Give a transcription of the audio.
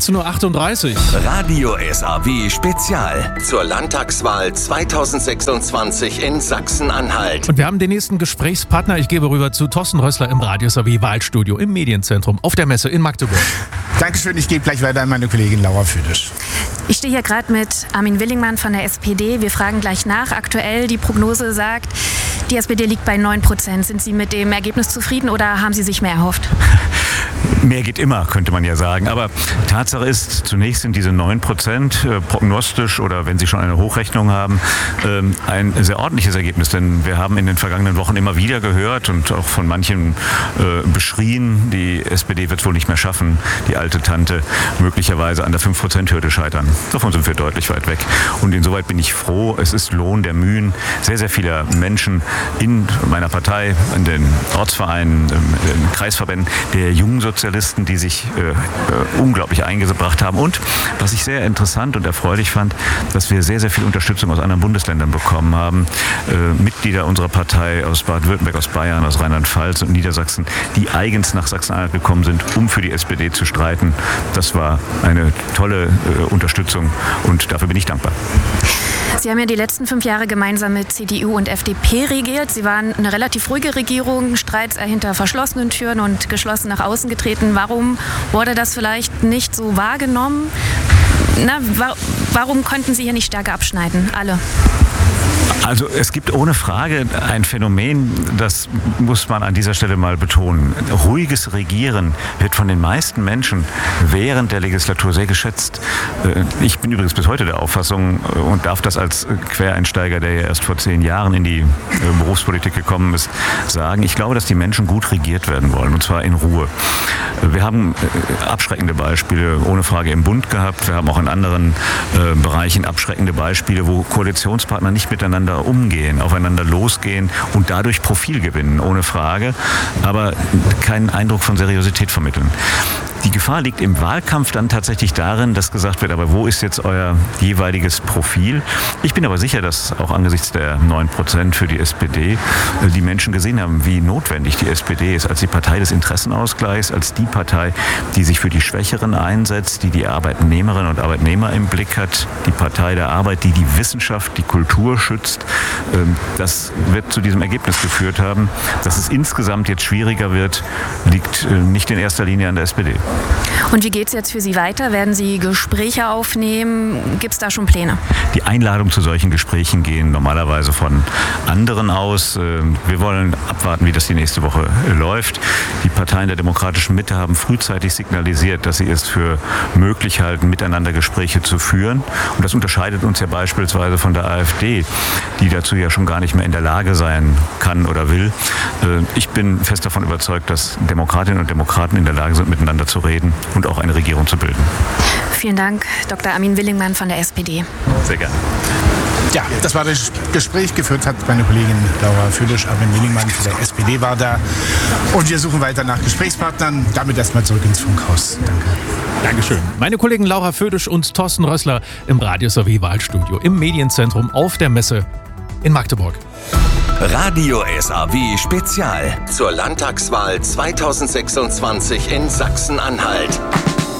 14.38 Uhr. Radio SAW Spezial zur Landtagswahl 2026 in Sachsen-Anhalt. Und wir haben den nächsten Gesprächspartner. Ich gebe rüber zu Thorsten Rössler im Radio SAW Wahlstudio im Medienzentrum auf der Messe in Magdeburg. Dankeschön, ich gebe gleich weiter an meine Kollegin Laura Füdisch. Ich stehe hier gerade mit Armin Willingmann von der SPD. Wir fragen gleich nach. Aktuell, die Prognose sagt, die SPD liegt bei 9%. Sind Sie mit dem Ergebnis zufrieden oder haben Sie sich mehr erhofft? Mehr geht immer, könnte man ja sagen. Aber Tatsache ist, zunächst sind diese 9% prognostisch oder wenn Sie schon eine Hochrechnung haben, ein sehr ordentliches Ergebnis. Denn wir haben in den vergangenen Wochen immer wieder gehört und auch von manchen beschrien, die SPD wird es wohl nicht mehr schaffen, die alte Tante möglicherweise an der 5%-Hürde scheitern. Davon sind wir deutlich weit weg. Und insoweit bin ich froh, es ist Lohn der Mühen sehr, sehr vieler Menschen in meiner Partei, in den Ortsvereinen, in Kreisverbänden, der jungen Sozialisten, die sich unglaublich eingebracht haben. Und was ich sehr interessant und erfreulich fand, dass wir sehr, sehr viel Unterstützung aus anderen Bundesländern bekommen haben. Mitglieder unserer Partei aus Baden-Württemberg, aus Bayern, aus Rheinland-Pfalz und Niedersachsen, die eigens nach Sachsen-Anhalt gekommen sind, um für die SPD zu streiten. Das war eine tolle Unterstützung und dafür bin ich dankbar. Sie haben ja die letzten 5 Jahre gemeinsam mit CDU und FDP regiert. Sie waren eine relativ ruhige Regierung, Streits hinter verschlossenen Türen und geschlossen nach außen getreten. Warum wurde das vielleicht nicht so wahrgenommen? Warum konnten Sie hier nicht stärker abschneiden? Alle. Also es gibt ohne Frage ein Phänomen, das muss man an dieser Stelle mal betonen. Ruhiges Regieren wird von den meisten Menschen während der Legislatur sehr geschätzt. Ich bin übrigens bis heute der Auffassung und darf das als Quereinsteiger, der ja erst vor 10 Jahren in die Berufspolitik gekommen ist, sagen. Ich glaube, dass die Menschen gut regiert werden wollen und zwar in Ruhe. Wir haben abschreckende Beispiele ohne Frage im Bund gehabt. Wir haben auch in anderen Bereichen abschreckende Beispiele, wo Koalitionspartner nicht miteinander umgehen, aufeinander losgehen und dadurch Profil gewinnen, ohne Frage, aber keinen Eindruck von Seriosität vermitteln. Die Gefahr liegt im Wahlkampf dann tatsächlich darin, dass gesagt wird, aber wo ist jetzt euer jeweiliges Profil? Ich bin aber sicher, dass auch angesichts der 9% für die SPD die Menschen gesehen haben, wie notwendig die SPD ist als die Partei des Interessenausgleichs, als die Partei, die sich für die Schwächeren einsetzt, die die Arbeitnehmerinnen und Arbeitnehmer im Blick hat, die Partei der Arbeit, die die Wissenschaft, die Kultur schützt. Das wird zu diesem Ergebnis geführt haben. Dass es insgesamt jetzt schwieriger wird, liegt nicht in erster Linie an der SPD. Und wie geht es jetzt für Sie weiter? Werden Sie Gespräche aufnehmen? Gibt es da schon Pläne? Die Einladung zu solchen Gesprächen gehen normalerweise von anderen aus. Wir wollen abwarten, wie das die nächste Woche läuft. Die Parteien der demokratischen Mitte haben frühzeitig signalisiert, dass sie es für möglich halten, miteinander Gespräche zu führen. Und das unterscheidet uns ja beispielsweise von der AfD, die dazu ja schon gar nicht mehr in der Lage sein kann oder will. Ich bin fest davon überzeugt, dass Demokratinnen und Demokraten in der Lage sind, miteinander zu reden und auch eine Regierung zu bilden. Vielen Dank, Dr. Armin Willingmann von der SPD. Sehr gerne. Ja, das war das Gespräch. Geführt hat meine Kollegin Laura Füdisch. Armin Willingmann von der SPD war da. Und wir suchen weiter nach Gesprächspartnern. Damit erstmal zurück ins Funkhaus. Danke. Dankeschön. Meine Kollegen Laura Füdisch und Thorsten Rössler im Radio SAW Wahlstudio im Medienzentrum auf der Messe in Magdeburg. Radio SAW Spezial zur Landtagswahl 2026 in Sachsen-Anhalt.